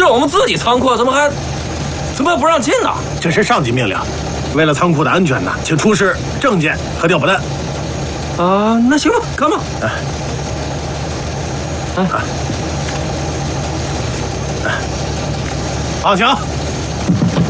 是我们自己仓库，怎么不让进呢？ 这是上级命令，为了仓库的安全呢，请出示证件和调补单。 啊，那行吧，干吧。 放行。